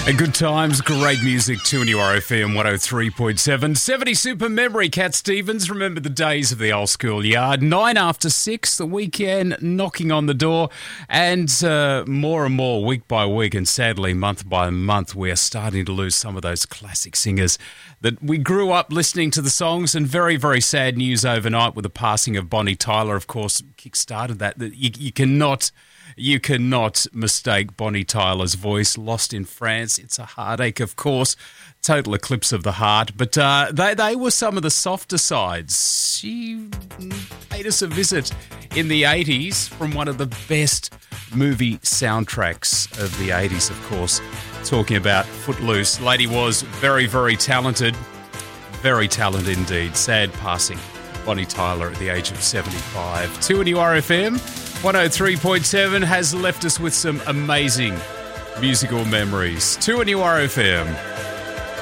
Good times, great music, 2NURFM 103.7. 70 Super Memory, Cat Stevens. Remember the days of the old school yard. 9 after 6, the weekend knocking on the door. And more and more, week by week, and sadly, month by month, we are starting to lose some of those classic singers that we grew up listening to the songs. And very, very sad news overnight with the passing of Bonnie Tyler, of course, kick-started that. You cannot mistake Bonnie Tyler's voice. Lost in France. It's a heartache, of course. Total eclipse of the heart. But they were some of the softer sides. She paid us a visit in the 80s from one of the best movie soundtracks of the 80s, of course. Talking about Footloose. Lady was very, very talented. Very talented indeed. Sad passing. Bonnie Tyler at the age of 75. 2NURFM 103.7 has left us with some amazing musical memories. 2NURFM.